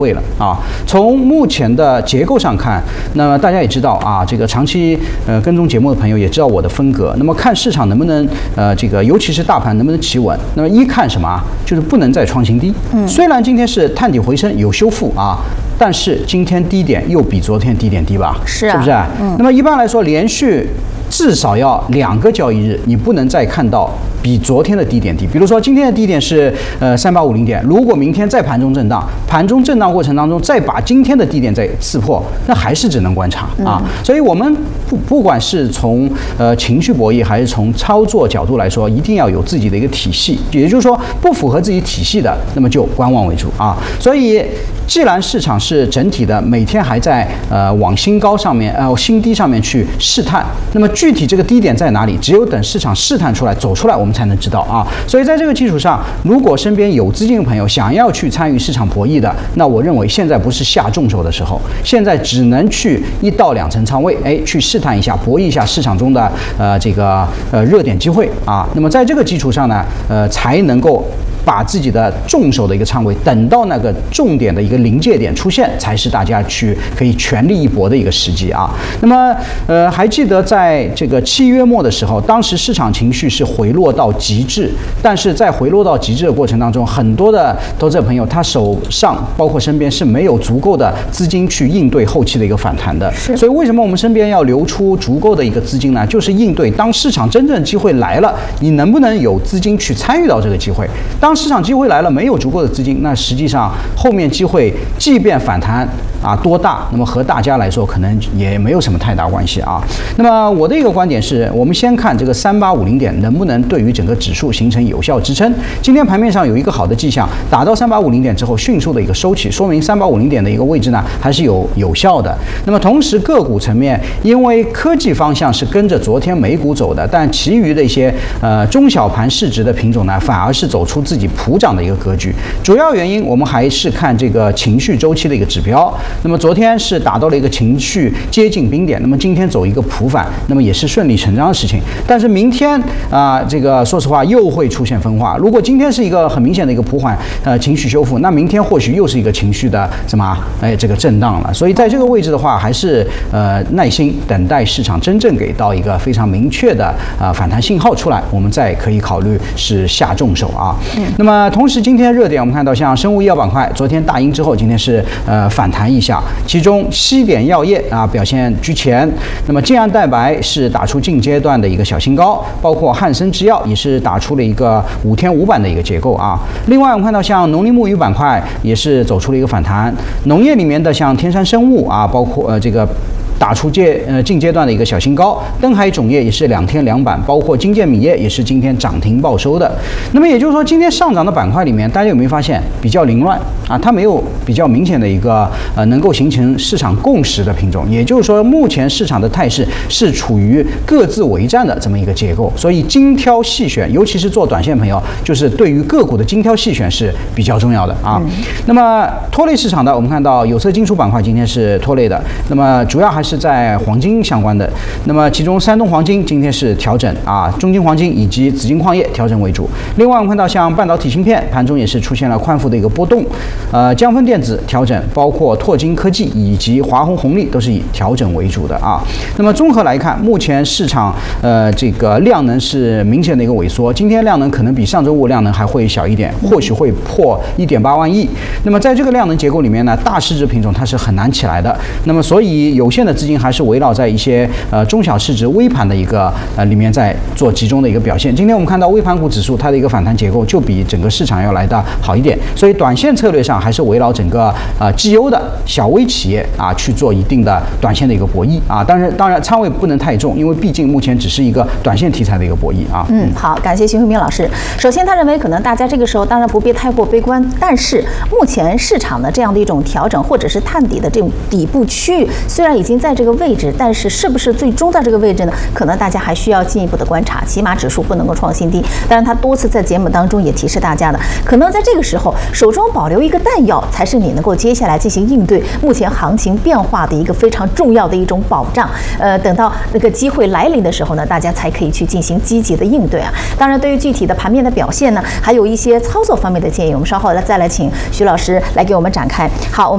位了啊。从目前的结构上看，那么大家也知道啊，这个长期跟踪节目的朋友也知道我的风格。那么看市场能不能这个尤其是大盘能不能企稳，那么一看什么啊，就是不能再创新低。虽然今天是探底回升有修复啊，但是今天低点又比昨天低点低吧？是不是？那么一般来说，连续至少要2个交易日，你不能再看到比昨天的低点低。比如说今天的低点是3850点，如果明天再盘中震荡，盘中震荡过程当中再把今天的低点再刺破，那还是只能观察啊。所以我们不管是从情绪博弈还是从操作角度来说，一定要有自己的一个体系。也就是说，不符合自己体系的，那么就观望为主啊。所以既然市场是整体的，每天还在往新高上面新低上面去试探，那么具体这个低点在哪里，只有等市场试探出来走出来，我们才能知道啊。所以在这个基础上，如果身边有资金的朋友想要去参与市场博弈的，那我认为现在不是下重手的时候，现在只能去1到2层仓位，去试探一下，博弈一下市场中的这个热点机会啊。那么在这个基础上呢，才能够把自己的重手的一个仓位等到那个重点的一个临界点出现，才是大家去可以全力一搏的一个时机啊。那么还记得在这个7月末的时候，当时市场情绪是回落到极致，但是在回落到极致的过程当中，很多的投资者朋友他手上包括身边是没有足够的资金去应对后期的一个反弹的。所以为什么我们身边要留出足够的一个资金呢？就是应对当市场真正机会来了，你能不能有资金去参与到这个机会？当市场机会来了，没有足够的资金，那实际上后面机会即便反弹多大，那么和大家来说可能也没有什么太大关系啊。那么我的一个观点是，我们先看这个3850点能不能对于整个指数形成有效支撑。今天盘面上有一个好的迹象，打到3850点之后迅速的一个收起，说明3850点的一个位置呢还是有效的。那么同时个股层面，因为科技方向是跟着昨天美股走的，但其余的一些中小盘市值的品种呢，反而是走出自己普涨的一个格局。主要原因我们还是看这个情绪周期的一个指标。那么昨天是达到了一个情绪接近冰点，那么今天走一个普反，那么也是顺理成章的事情。但是明天这个说实话又会出现分化。如果今天是一个很明显的一个普缓情绪修复，那明天或许又是一个情绪的这个震荡了。所以在这个位置的话，还是耐心等待市场真正给到一个非常明确的反弹信号出来，我们再可以考虑是下重手啊。那么同时今天热点我们看到像生物医药板块，昨天大阴之后，今天是反弹一下，其中西点药业表现居前，那么晋安蛋白是打出近阶段的一个小新高，包括汉森制药也是打出了一个5天5板的一个结构啊。另外我们看到像农林牧渔板块也是走出了一个反弹，农业里面的像天山生物包括这个打出近阶段的一个小新高，登海种业也是2天2板，包括金建米业也是今天涨停报收的。那么也就是说，今天上涨的板块里面，大家有没有发现比较凌乱它没有比较明显的一个能够形成市场共识的品种。也就是说，目前市场的态势是处于各自为战的这么一个结构，所以精挑细选，尤其是做短线朋友，就是对于个股的精挑细选是比较重要的啊。那么拖累市场的，我们看到有色金属板块今天是拖累的，那么主要还是在黄金相关的，那么其中山东黄金今天是调整中金黄金以及紫金矿业调整为主。另外我们看到像半导体芯片盘中也是出现了宽幅的一个波动，江分电子调整，包括拓金科技以及华虹红利都是以调整为主的啊。那么综合来看，目前市场这个量能是明显的一个萎缩，今天量能可能比上周五量能还会小一点，或许会破1.8万亿。那么在这个量能结构里面呢，大市值品种它是很难起来的，那么所以有限的资金还是围绕在一些中小市值微盘的一个里面在做集中的一个表现。今天我们看到微盘股指数它的一个反弹结构就比整个市场要来的好一点，所以短线策略上还是围绕整个绩优的小微企业去做一定的短线的一个博弈当然仓位不能太重，因为毕竟目前只是一个短线题材的一个博弈啊。 好，感谢徐慧明老师。首先他认为可能大家这个时候当然不必太过悲观，但是目前市场的这样的一种调整或者是探底的这种底部区域，虽然已经在这个位置，但是是不是最终在这个位置呢？可能大家还需要进一步的观察，起码指数不能够创新低。当然他多次在节目当中也提示大家的，可能在这个时候手中保留一个弹药，才是你能够接下来进行应对目前行情变化的一个非常重要的一种保障。等到那个机会来临的时候呢，大家才可以去进行积极的应对啊。当然，对于具体的盘面的表现呢，还有一些操作方面的建议，我们稍后再来请徐老师来给我们展开。好，